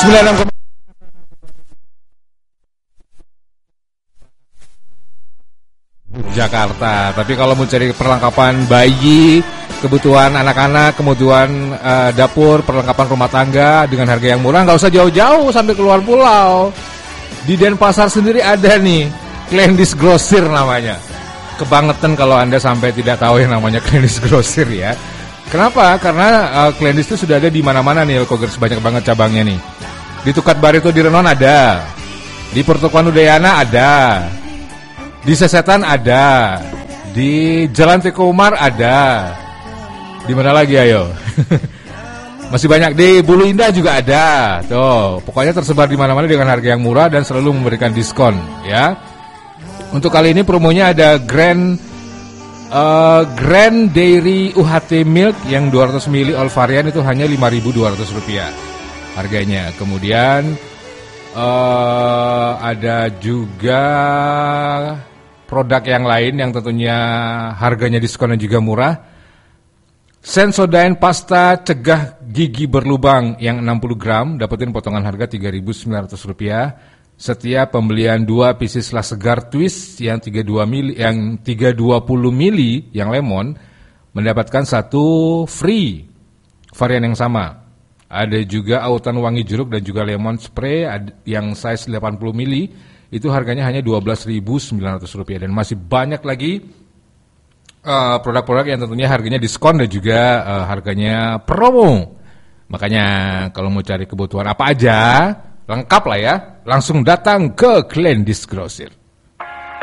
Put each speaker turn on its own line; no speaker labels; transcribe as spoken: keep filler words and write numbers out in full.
sembilan puluh enam Jakarta. Tapi kalau mau cari perlengkapan bayi, kebutuhan anak-anak, kebutuhan uh, dapur, perlengkapan rumah tangga dengan harga yang murah, nggak usah jauh-jauh sampai keluar pulau. Di Denpasar sendiri ada nih, Klendis Grosir namanya. Kebangetan kalau Anda sampai tidak tahu yang namanya Klendis Grosir ya. Kenapa? Karena uh, Klendis itu sudah ada di mana-mana nih, Elkogers, banyak banget cabangnya nih. Di Tukat Barito di Renon ada, di Pertukuan Udayana ada, di Sesetan ada, di Jalan Teko Umar ada. Di mana lagi ayo? Masih banyak, di Bulu Indah juga ada. Tuh, pokoknya tersebar di mana-mana dengan harga yang murah dan selalu memberikan diskon, ya. Untuk kali ini promonya ada Grand uh, Grand Dairy U H T Milk yang dua ratus mililiter all varian itu hanya lima ribu dua ratus rupiah harganya. Kemudian uh, ada juga produk yang lain yang tentunya harganya diskon dan juga murah. Sensodyne pasta cegah gigi berlubang yang enam puluh gram dapetin potongan harga tiga ribu sembilan ratus rupiah. Setiap pembelian dua pieces La Segar Twist yang tiga puluh dua mili yang tiga ratus dua puluh mili yang lemon mendapatkan satu free varian yang sama. Ada juga autan wangi jeruk dan juga lemon spray yang size delapan puluh mili. Itu harganya hanya dua belas ribu sembilan ratus rupiah. Dan masih banyak lagi uh, produk-produk yang tentunya harganya diskon dan juga uh, harganya promo. Makanya kalau mau cari kebutuhan apa aja, lengkap lah ya, langsung datang ke Klendis Grosir.